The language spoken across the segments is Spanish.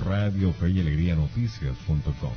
Radio Fe y Alegría Noticias.com.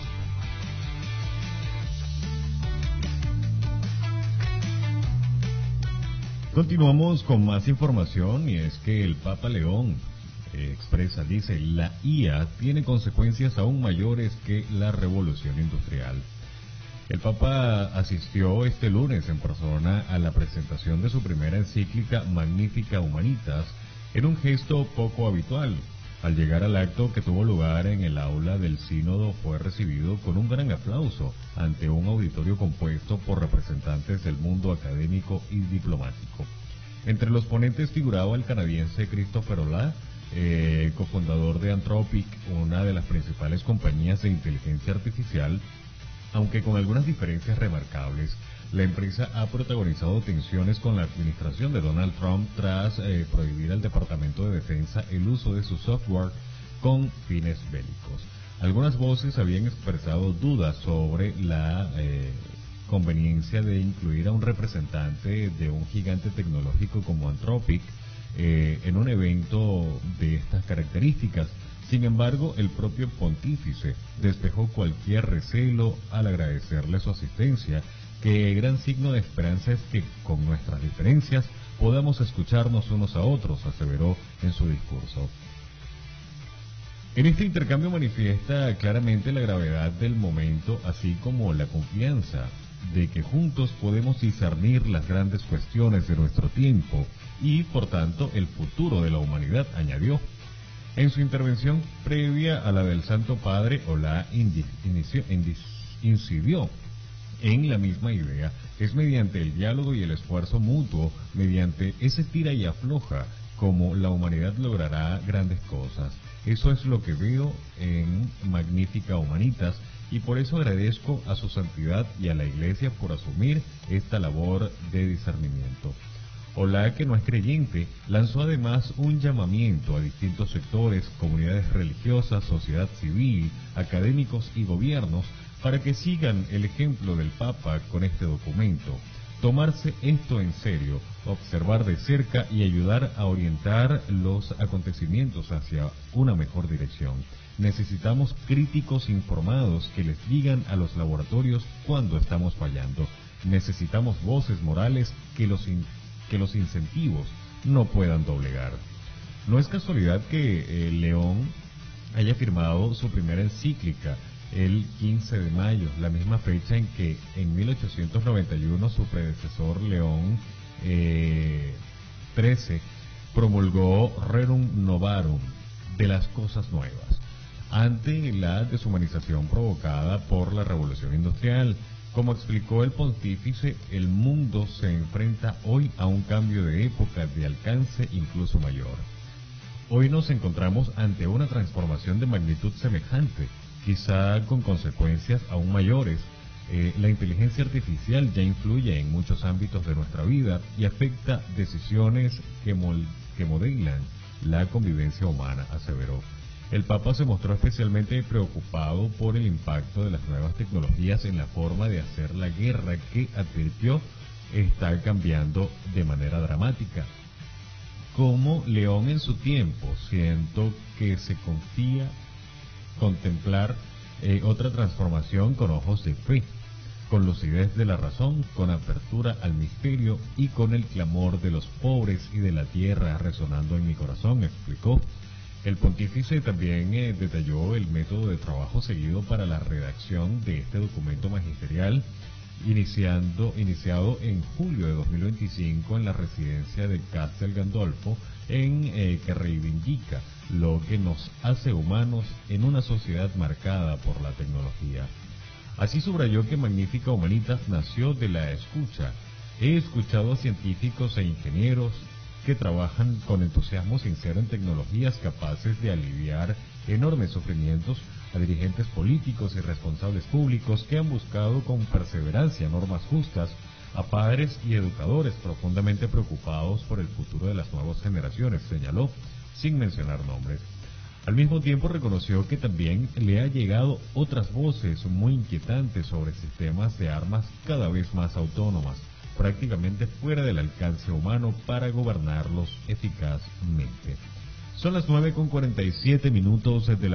Continuamos con más información, y es que el Papa León dice, la IA tiene consecuencias aún mayores que la revolución industrial. El Papa asistió este lunes en persona a la presentación de su primera encíclica Magnificat Humanitas, en un gesto poco habitual. Al llegar al acto que tuvo lugar en el aula del sínodo, fue recibido con un gran aplauso ante un auditorio compuesto por representantes del mundo académico y diplomático. Entre los ponentes figuraba el canadiense Christopher Holla, cofundador de Anthropic, una de las principales compañías de inteligencia artificial. Aunque con algunas diferencias remarcables, la empresa ha protagonizado tensiones con la administración de Donald Trump tras prohibir al Departamento de Defensa el uso de su software con fines bélicos. Algunas voces habían expresado dudas sobre la conveniencia de incluir a un representante de un gigante tecnológico como Anthropic en un evento de estas características. Sin embargo, el propio pontífice despejó cualquier recelo al agradecerle su asistencia, que el gran signo de esperanza es que con nuestras diferencias podamos escucharnos unos a otros, aseveró en su discurso. En este intercambio manifiesta claramente la gravedad del momento, así como la confianza de que juntos podemos discernir las grandes cuestiones de nuestro tiempo y, por tanto, el futuro de la humanidad, añadió. En su intervención previa a la del Santo Padre, Holla incidió en la misma idea. Es mediante el diálogo y el esfuerzo mutuo, mediante ese tira y afloja, como la humanidad logrará grandes cosas. Eso es lo que veo en Magnificat Humanitas, y por eso agradezco a su santidad y a la Iglesia por asumir esta labor de discernimiento. Holla, que no es creyente, lanzó además un llamamiento a distintos sectores, comunidades religiosas, sociedad civil, académicos y gobiernos para que sigan el ejemplo del Papa con este documento. Tomarse esto en serio, observar de cerca y ayudar a orientar los acontecimientos hacia una mejor dirección. Necesitamos críticos informados que les digan a los laboratorios cuando estamos fallando. Necesitamos voces morales que los incentivos no puedan doblegar. No es casualidad que León haya firmado su primera encíclica el 15 de mayo, la misma fecha en que en 1891 su predecesor León XIII promulgó Rerum Novarum, de las cosas nuevas, ante la deshumanización provocada por la revolución industrial. Como explicó el pontífice, el mundo se enfrenta hoy a un cambio de época de alcance incluso mayor. Hoy nos encontramos ante una transformación de magnitud semejante, quizá con consecuencias aún mayores. La inteligencia artificial ya influye en muchos ámbitos de nuestra vida y afecta decisiones que modelan la convivencia humana, aseveró. El Papa se mostró especialmente preocupado por el impacto de las nuevas tecnologías en la forma de hacer la guerra, que advirtió está cambiando de manera dramática. Como León en su tiempo, siento que se confía contemplar otra transformación con ojos de fe, con lucidez de la razón, con apertura al misterio y con el clamor de los pobres y de la tierra resonando en mi corazón, explicó. El pontífice también detalló el método de trabajo seguido para la redacción de este documento magisterial, iniciado en julio de 2025 en la residencia de Castel Gandolfo, que reivindica lo que nos hace humanos en una sociedad marcada por la tecnología. Así subrayó que Magnificat Humanitas nació de la escucha. He escuchado a científicos e ingenieros que trabajan con entusiasmo sincero en tecnologías capaces de aliviar enormes sufrimientos, a dirigentes políticos y responsables públicos que han buscado con perseverancia normas justas, a padres y educadores profundamente preocupados por el futuro de las nuevas generaciones, señaló, sin mencionar nombres. Al mismo tiempo reconoció que también le ha llegado otras voces muy inquietantes sobre sistemas de armas cada vez más autónomas, prácticamente fuera del alcance humano para gobernarlos eficazmente. Son las 9:47 de la